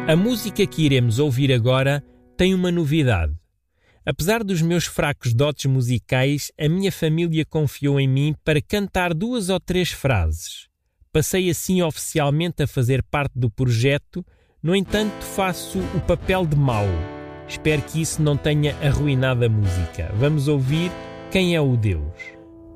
A música que iremos ouvir agora tem uma novidade. Apesar dos meus fracos dotes musicais, a minha família confiou em mim para cantar 2 ou 3 frases. Passei assim oficialmente a fazer parte do projeto, no entanto faço o papel de mau. Espero que isso não tenha arruinado a música. Vamos ouvir Quem é o Deus.